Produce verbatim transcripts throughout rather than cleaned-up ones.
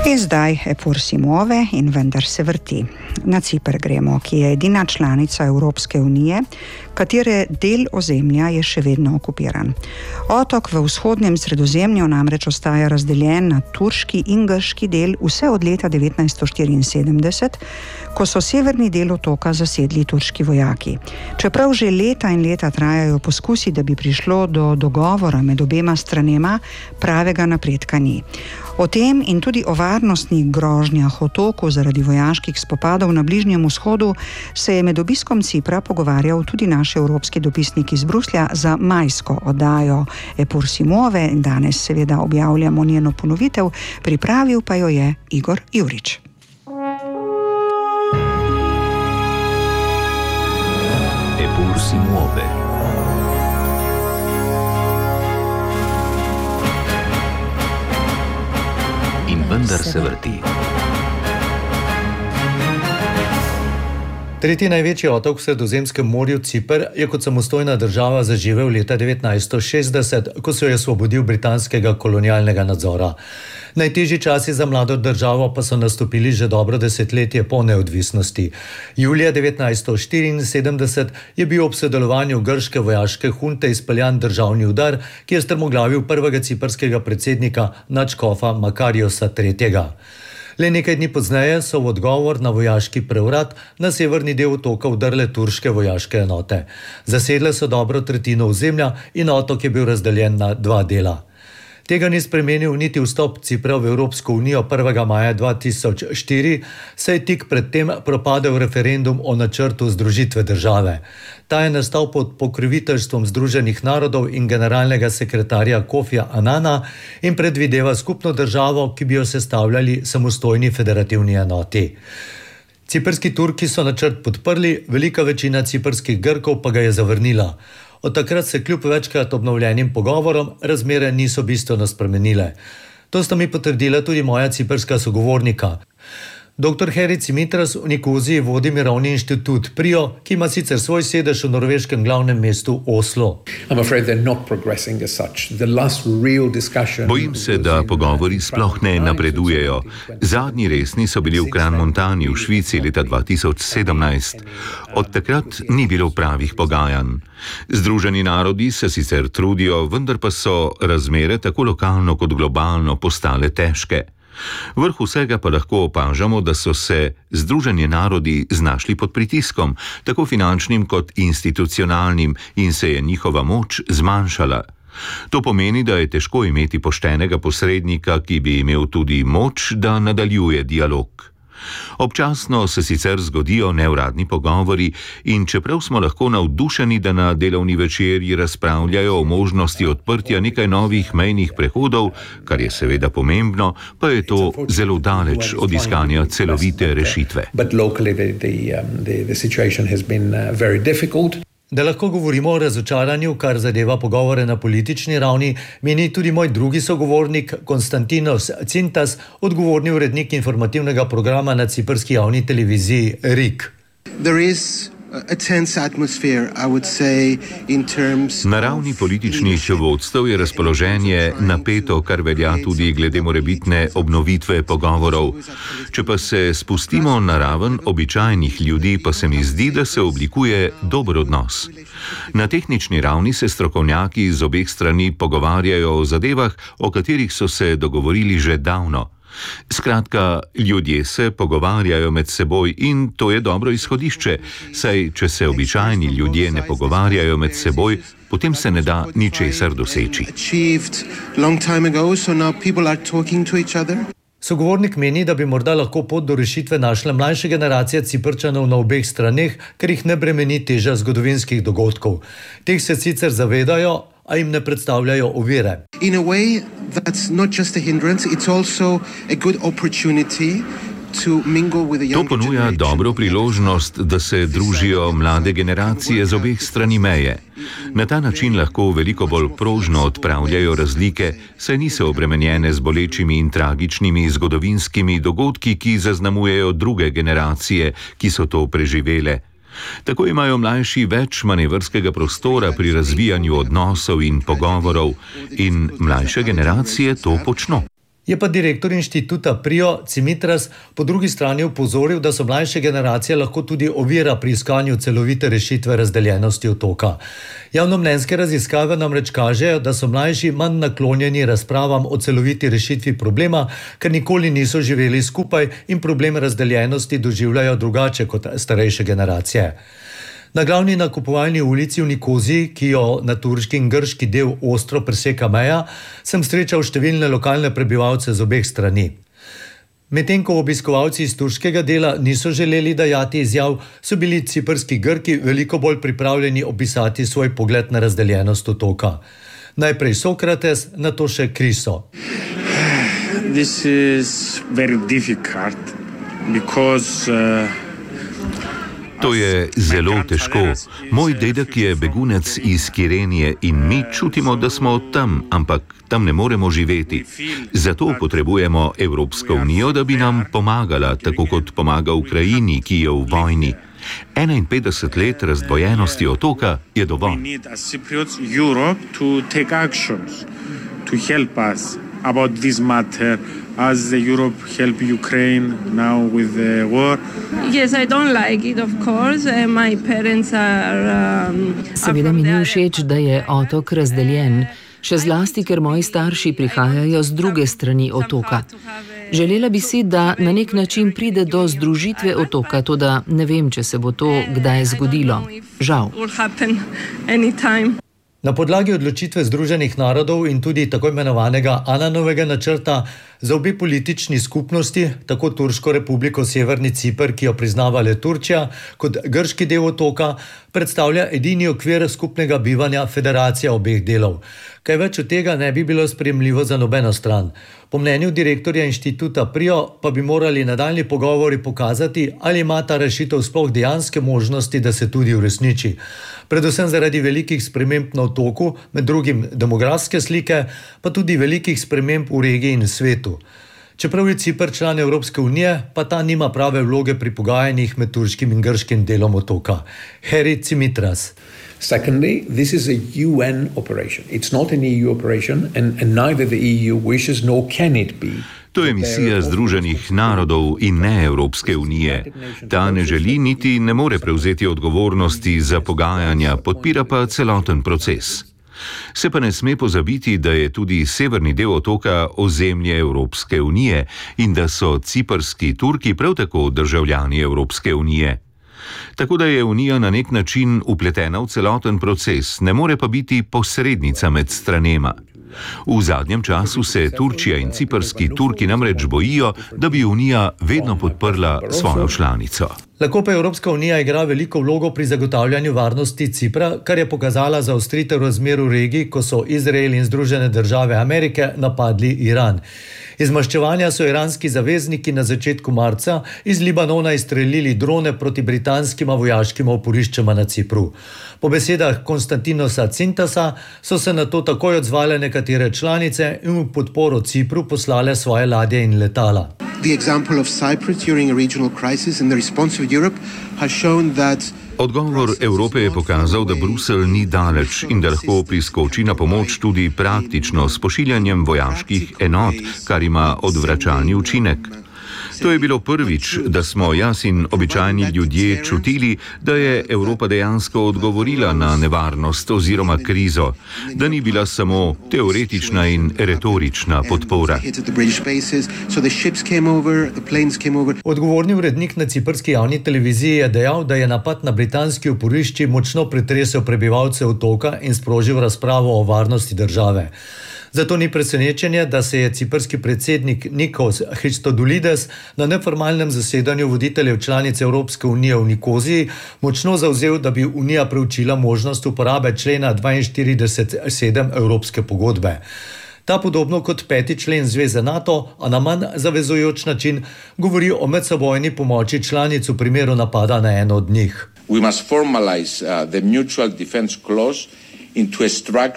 In zdaj Epur si move in vendar se vrti. Na Ciper gremo, ki je edina članica Evropske unije, katere del ozemlja je še vedno okupiran. Otok v vzhodnem Sredozemlju namreč ostaja razdeljen na turški in grški del vse od leta devetnajststo štiriinsedemdeset, ko so severni del otoka zasedli turški vojaki. Čeprav že leta in leta trajajo poskusi, da bi prišlo do dogovora med obema stranema, pravega napredka ni. O tem in tudi o varnostnih grožnjah otoku zaradi vojaških spopadov na Bližnjem vzhodu se je med obiskom Cipra pogovarjal tudi naš evropski dopisnik iz Bruslja za majsko oddajo Epur si move in danes seveda objavljamo njeno ponovitev, pripravil pa jo je Igor Jurič. Epur si move. In vendar se vrti. Tretji največji otok v Sredozemskem morju, Ciper, je kot samostojna država zaživel leta devetnajststo šestdeset, ko se je osvobodil britanskega kolonialnega nadzora. Najtežji časi za mlado državo pa so nastopili že dobro desetletje po neodvisnosti. Julija devetnajststo štiriinsedemdeset je bil ob sodelovanju grške vojaške hunte izpeljan državni udar, ki je strmoglavil prvega ciprskega predsednika nadškofa Makariosa tretjega. Le nekaj dni pozneje so v odgovor na vojaški prevrat na severni del otoka vdrle turške vojaške enote. Zasedle so dobro tretjino ozemlja in otok je bil razdeljen na dva dela. Tega ni spremenil niti vstop Cipra v Evropsko unijo prvega maja dva tisoč štiri, saj je tik pred tem propadel referendum o načrtu združitve države. Ta je nastal pod pokroviteljstvom Združenih narodov in generalnega sekretarja Kofija Anana in predvideva skupno državo, ki bi jo sestavljali samostojni federativni enoti. Ciprski Turki so načrt podprli, velika večina ciprskih Grkov pa ga je zavrnila. Od takrat se kljub večkrat obnovljenim pogovorom razmere niso bistveno spremenile. To sta mi potrdila tudi moja ciprska sogovornika. Doktor Heri Cimitras v Nikoziji vodi mirovni inštitut Prio, ki ima sicer svoj sedež v norveškem glavnem mestu Oslo. Bojim se, da pogovori sploh ne napredujejo. Zadnji resni so bili v Gran Montani v Švici leta dva tisoč sedemnajst. Od takrat ni bilo pravih pogajanj. Združeni narodi se sicer trudijo, vendar pa so razmere tako lokalno kot globalno postale težke. Vrh vsega pa lahko opažamo, da so se Združeni narodi znašli pod pritiskom, tako finančnim kot institucionalnim, in se je njihova moč zmanjšala. To pomeni, da je težko imeti poštenega posrednika, ki bi imel tudi moč, da nadaljuje dialog. Občasno se sicer zgodijo neuradni pogovori in čeprav smo lahko navdušeni, da na delovni večerji razpravljajo o možnosti odprtja nekaj novih mejnih prehodov, kar je seveda pomembno, pa je to zelo daleč od iskanja celovite rešitve. Da lahko govorimo o razočaranju, kar zadeva pogovore na politični ravni, meni tudi moj drugi sogovornik Konstantinos Cintas, odgovorni urednik informativnega programa na ciprski javni televiziji R I K. Na ravni političnih vodstev je razpoloženje napeto, kar velja tudi glede morebitne obnovitve pogovorov. Če pa se spustimo na raven običajnih ljudi, pa se mi zdi, da se oblikuje dober odnos. Na tehnični ravni se strokovnjaki z obeh strani pogovarjajo o zadevah, o katerih so se dogovorili že davno. Skratka, ljudje se pogovarjajo med seboj in to je dobro izhodišče, saj če se običajni ljudje ne pogovarjajo med seboj, potem se ne da ničesar doseči. Sogovornik meni, da bi morda lahko pot do rešitve našla mlajša generacija Ciprčanov na obeh straneh, ker jih ne bremeni teža zgodovinskih dogodkov. Teh se sicer zavedajo, a jim ne predstavljajo ovire. In a way that's not just a hindrance, it's also a good opportunity to mingle with the To younger ponuja generation. dobro priložnost, da se družijo mlade generacije z obeh strani meje. Na ta način lahko veliko bolj prožno odpravljajo razlike, saj niso obremenjene z bolečimi in tragičnimi zgodovinskimi dogodki, ki zaznamujejo druge generacije, ki so to preživele. Tako imajo mlajši več manevrskega prostora pri razvijanju odnosov in pogovorov in mlajše generacije to počno. Je pa direktor inštituta Prio Cimitras po drugi strani upozoril, da so mlajše generacije lahko tudi ovira pri iskanju celovite rešitve razdeljenosti otoka. Javnomnenjske raziskave namreč kažejo, da so mlajši manj naklonjeni razpravam o celoviti rešitvi problema, ker nikoli niso živeli skupaj in problem razdeljenosti doživljajo drugače kot starejše generacije. Na glavni nakupovalni ulici v Nikoziji, ki jo na turški in grški del ostro preseka meja, sem srečal številne lokalne prebivalce z obeh strani. Medtem ko obiskovalci iz turškega dela niso želeli dajati izjav, so bili ciprski Grki veliko bolj pripravljeni opisati svoj pogled na razdeljenost otoka. Najprej Sokrates, nato še Kriso. This is very difficult because uh... To je zelo težko. Moj dedek je begunec iz Kirenije in mi čutimo, da smo tam, ampak tam ne moremo živeti. Zato potrebujemo Evropsko unijo, da bi nam pomagala, tako kot pomaga Ukrajini, ki je v vojni. enainpetdeset let razdvojenosti otoka je dovolj. As the Europe help Ukraine now with the war. Yes, I don't like it, of course. Uh, my parents are. Um, Seveda mi ni všeč, da je otok razdeljen, še zlasti, ker moji starši prihajajo z druge strani otoka. Želela bi si, da na nek način pride do združitve otoka, toda ne vem, če se bo to kdaj zgodilo. Žal. Na podlagi odločitve Združenih narodov in tudi tako imenovanega Ananovega načrta za obe politični skupnosti, tako Turško republiko Severni Ciper, ki jo priznava le Turčija, kot grški del otoka, predstavlja edini okvir skupnega bivanja federacija obeh delov. Kaj več od tega ne bi bilo sprejemljivo za nobeno stran. Po mnenju direktorja inštituta Prio pa bi morali nadaljni pogovori pokazati, ali ima ta rešitev sploh dejanske možnosti, da se tudi uresniči. Predvsem zaradi velikih sprememb na otoku, med drugim demografske slike, pa tudi velikih sprememb v regiji in svetu. Čeprav je Ciper član Evropske unije, pa ta nima prave vloge pri pogajanjih med turškim in grškim delom otoka. Heri Cimitras. Secondly, this is a U N operation. It's not an E U operation and, and neither the E U wishes nor can it be. To je misija Združenih narodov in ne Evropske unije. Ta ne želi niti ne more prevzeti odgovornosti za pogajanja, podpira pa celoten proces. Se pa ne sme pozabiti, da je tudi severni del otoka ozemlje Evropske unije in da so ciprski Turki prav tako državljani Evropske unije. Tako da je Unija na nek način upletena v celoten proces, ne more pa biti posrednica med stranema. V zadnjem času se Turčija in ciprski Turki namreč bojijo, da bi Unija vedno podprla svojo članico. Lahko pa Evropska unija igra veliko vlogo pri zagotavljanju varnosti Cipra, kar je pokazala zaostritev razmer v regiji, ko so Izrael in Združene države Amerike napadli Iran. Iz maščevanja so iranski zavezniki na začetku marca iz Libanona izstrelili drone proti britanskima vojaškima oporiščama na Cipru. Po besedah Konstantinosa Cintasa so se na to takoj odzvale nekatere članice in v podporo Cipru poslale svoje ladje in letala. The example of Cyprus during a regional crisis and the response of Europe has shown that Odgovor Evrope je pokazal, da Bruselj ni daleč in da lahko priskoči na pomoč tudi praktično s pošiljanjem vojaških enot, kar ima odvračalni učinek. To je bilo prvič, da smo jaz in običajni ljudje čutili, da je Evropa dejansko odgovorila na nevarnost oziroma krizo, da ni bila samo teoretična in retorična podpora. Odgovorni urednik na ciprski javni televiziji je dejal, da je napad na britanski oporišči močno pretresel prebivalce otoka in sprožil razpravo o varnosti države. Zato ni presenečenje, da se je ciprski predsednik Nikos Christodoulides na neformalnem zasedanju voditeljev članic Evropske unije v Nikoziji močno zavzel, da bi Unija preučila možnost uporabe člena dvainštirideset sedem Evropske pogodbe. Ta podobno kot peti člen Zveze NATO, a na manj zavezujoč način, govori o medsebojni pomoči članic v primeru napada na eno od njih. We must formalize uh, the mutual defense clause into a structure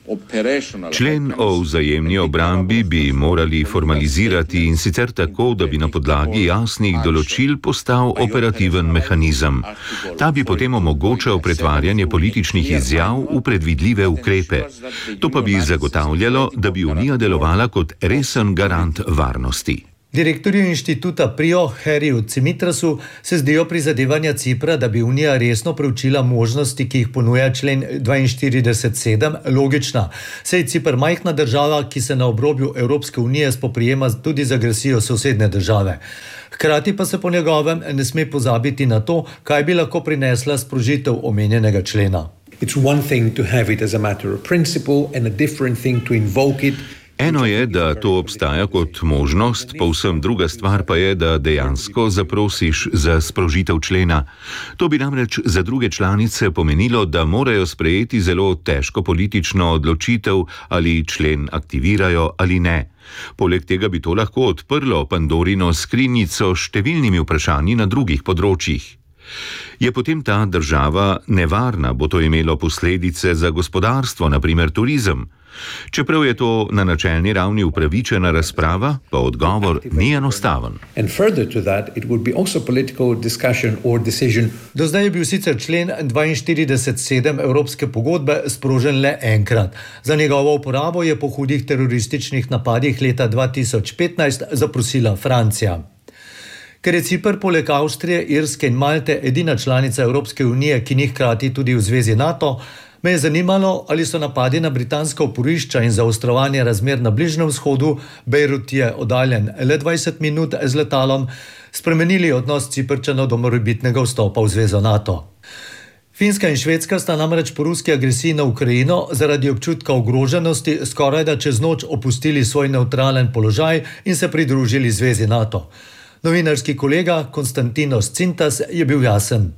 Člen o vzajemni obrambi bi morali formalizirati in sicer tako, da bi na podlagi jasnih določil postal operativen mehanizem. Ta bi potem omogočal pretvarjanje političnih izjav v predvidljive ukrepe. To pa bi zagotavljalo, da bi Unija delovala kot resen garant varnosti. Direktorju inštituta Prio Harryju Cimitrasu se zdijo prizadevanja Cipra, da bi Unija resno preučila možnosti, ki jih ponuja člen dvainštirideset sedem, logična. Saj je Cipr majhna država, ki se na obrobju Evropske unije spoprijema tudi z agresijo sosednje države. Hkrati pa se po njegovem ne sme pozabiti na to, kaj bi lahko prinesla sprožitev omenjenega člena. It's one thing to have it as a matter of principle and a different thing to invoke it. Eno je, da to obstaja kot možnost, povsem druga stvar pa je, da dejansko zaprosiš za sprožitev člena. To bi namreč za druge članice pomenilo, da morajo sprejeti zelo težko politično odločitev, ali člen aktivirajo ali ne. Poleg tega bi to lahko odprlo Pandorino skrinjico s številnimi vprašanji na drugih področjih. Je potem ta država nevarna, bo to imelo posledice za gospodarstvo, na primer turizem? Čeprav je to na načelni ravni upravičena razprava, pa odgovor ni enostaven. Do zdaj je bil sicer člen dvainštirideset sedem Evropske pogodbe sprožen le enkrat. Za njegovo uporabo je po hudih terorističnih napadih leta dva tisoč petnajst zaprosila Francija. Ker je Cipr poleg Avstrije, Irske in Malte edina članica Evropske unije, ki ni hkrati tudi v zvezi NATO, me je zanimalo, ali so napadi na britanska oporišča in zaostrovanje razmer na Bližnjem vzhodu, Bejrut je oddaljen le dvajset minut z letalom, spremenili odnos Ciprčanov do morebitnega vstopa v zvezo NATO. Finska in Švedska sta namreč po ruski agresiji na Ukrajino zaradi občutka ogroženosti skorajda čez noč opustili svoj nevtralen položaj in se pridružili zvezi NATO. Novinarski kolega Konstantinos Cintas je bil jasen.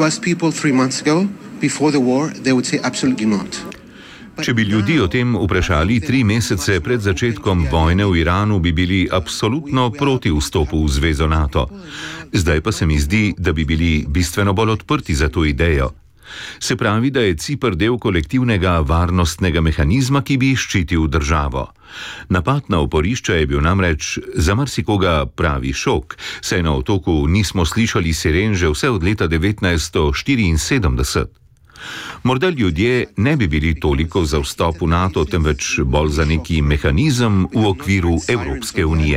Če bi ljudi o tem vprašali tri mesece pred začetkom vojne v Iranu, bi bili absolutno proti vstopu v zvezo NATO. Zdaj pa se mi zdi, da bi bili bistveno bolj odprti za to idejo. Se pravi, da je Cipr del kolektivnega varnostnega mehanizma, ki bi ščitil državo. Napad na oporišča je bil namreč za marsikoga pravi šok, saj na otoku nismo slišali siren že vse od leta devetnajststo štiriinsedemdeset. Morda ljudje ne bi bili toliko za vstop v NATO, temveč bolj za neki mehanizem v okviru Evropske unije.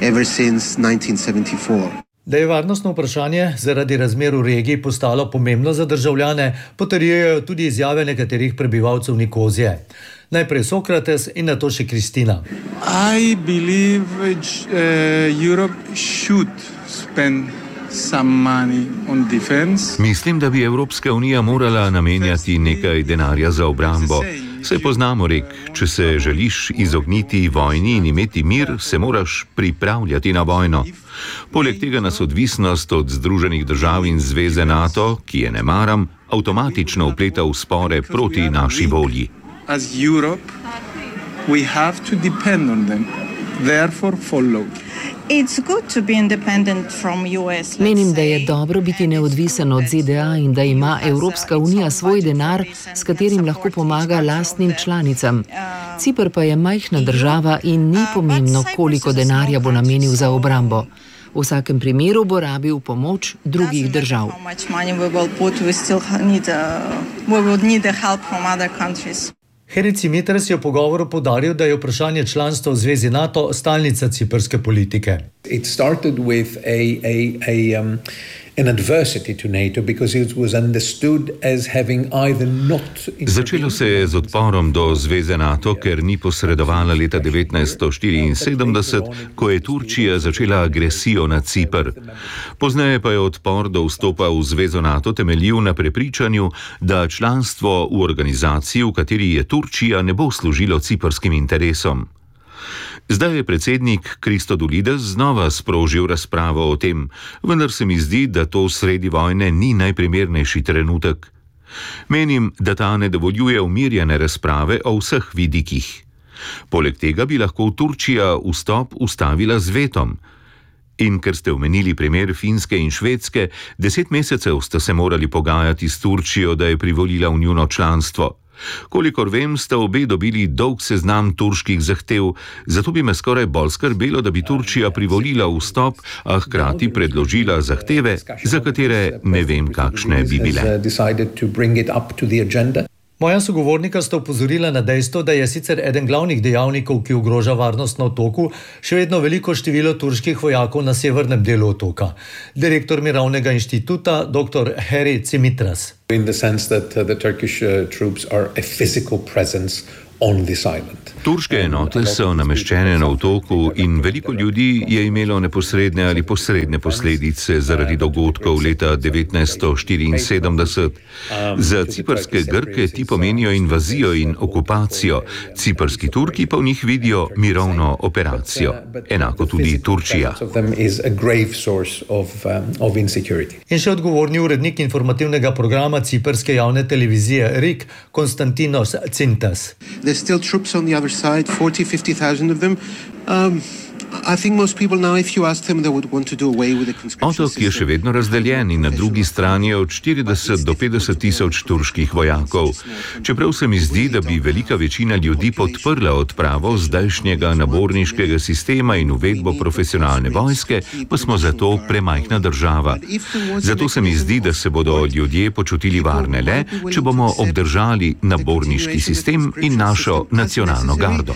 Da je varnostno vprašanje zaradi razmer v regiji postalo pomembno za državljane, potrjujejo tudi izjave nekaterih prebivalcev Nikozije. Najprej Sokrates in nato še Kristina. I believe uh, Europe should spend some money on defense. Mislim, da bi Evropska unija morala namenjati nekaj denarja za obrambo. Saj poznamo rek, če se želiš izogniti vojni in imeti mir, se moraš pripravljati na vojno. Poleg tega nas odvisnost od Združenih držav in zveze NATO, ki je ne maram, avtomatično vpleta v spore proti naši volji. As Europe, we have to depend on them. Therefore follow. Menim, da je dobro biti neodvisen od Z D A in da ima Evropska unija svoj denar, s katerim lahko pomaga lastnim članicam. Cipr pa je majhna država in ni pomembno, koliko denarja bo namenil za obrambo. V vsakem primeru bo rabil pomoč drugih držav. Harry Cimitrass je v pogovoru poudaril, da je vprašanje članstva v zvezi NATO stalnica ciprske politike. It started with a, a, a, um, an adversity to NATO because it was understood as having either not... Začelo se je z odporom do zveze NATO, ker ni posredovala leta devetnajststo štiriinsedemdeset, ko je Turčija začela agresijo na Cipr. Pozneje pa je odpor do vstopa v zvezo NATO temeljil na prepričanju, da članstvo v organizaciji, v kateri je Turčija, ne bo služilo ciprskim interesom. Zdaj je predsednik Christodoulides znova sprožil razpravo o tem, vendar se mi zdi, da to sredi vojne ni najprimernejši trenutek. Menim, da ta ne dovoljuje umirjene razprave o vseh vidikih. Poleg tega bi lahko Turčija vstop ustavila z vetom. In ker ste omenili primer Finske in Švedske, deset mesecev ste se morali pogajati s Turčijo, da je privolila v njuno članstvo. Kolikor vem, sta obe dobili dolg seznam turških zahtev, zato bi me skoraj bolj skrbelo, da bi Turčija privolila vstop, a hkrati predložila zahteve, za katere ne vem, kakšne bi bile. Moja sogovornika sta opozorila na dejstvo, da je sicer eden glavnih dejavnikov, ki ogroža varnost na otoku, še vedno veliko število turških vojakov na severnem delu otoka. Direktor Mirovnega inštituta, doktor Harry Cimitras. In the sense that uh, the Turkish uh, troops are a physical presence on this island. Turške enote so nameščene na otoku in veliko ljudi je imelo neposredne ali posredne posledice zaradi dogodkov leta devetnajststo štiriinsedemdeset. Za ciprske Grke ti pomenijo invazijo in okupacijo, ciprski Turki pa v njih vidijo mirovno operacijo. Enako tudi Turčija. In še odgovorni urednik informativnega programa ciprske javne televizije R I K, Konstantinos Tsintas. There's still troops on the other side, forty, fifty thousand of them. Um, I think most people now, if you ask them, they would want to do away with the conscription system. Otok je še vedno razdeljen in na drugi strani je od štirideset do petdeset tisoč turških vojakov. Čeprav se mi zdi, da bi velika večina ljudi podprla odpravo zdajšnjega naborniškega sistema in uvedbo profesionalne vojske, pa smo zato premajhna država. Zato se mi zdi, da se bodo ljudje počutili varne le, če bomo obdržali naborniški sistem in našo nacionalno gardo.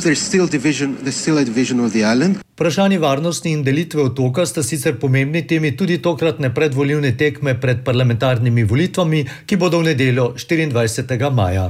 Vprašanje varnosti in delitve otoka sta sicer pomembni temi tudi tokratne predvolilne tekme pred parlamentarnimi volitvami, ki bodo v nedeljo štiriindvajsetega maja.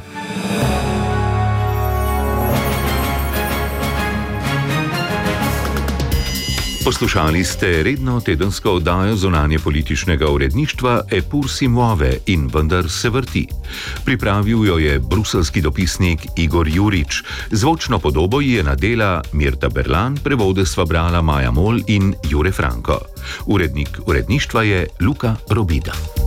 Poslušali ste redno tedensko oddajo zunanje političnega uredništva Eppur si muove in vendar se vrti. Pripravil jo je bruselski dopisnik Igor Jurič, zvočno podobo je nadela Mirta Berlan, prevode sva brala Maja Mol in Jure Franko. Urednik uredništva je Luka Robida.